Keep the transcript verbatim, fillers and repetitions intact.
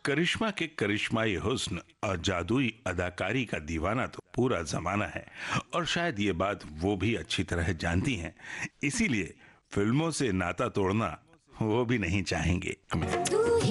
करिश्मा के करिश्माई हुस्न और जादुई अदाकारी का दीवाना तो पूरा जमाना है और शायद ये बात वो भी अच्छी तरह जानती हैं। इसीलिए फिल्मों से नाता तोड़ना वो भी नहीं चाहेंगे।